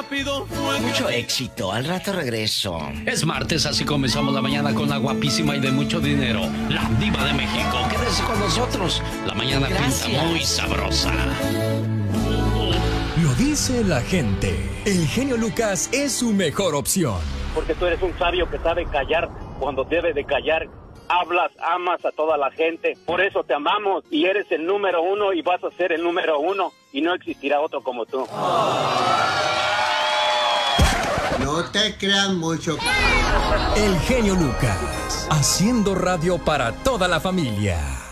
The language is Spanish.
rápido fue. Mucho éxito, al rato regreso. Es martes, así comenzamos la mañana con la guapísima y de mucho dinero, la diva de México. Quédese con nosotros, la mañana pinta muy sabrosa. Lo dice la gente. El genio Lucas es su mejor opción. Porque tú eres un sabio que sabe callar cuando debe de callar. Hablas, amas a toda la gente. Por eso te amamos y eres el número uno y vas a ser el número uno y no existirá otro como tú. No te creas mucho. El genio Lucas, haciendo radio para toda la familia.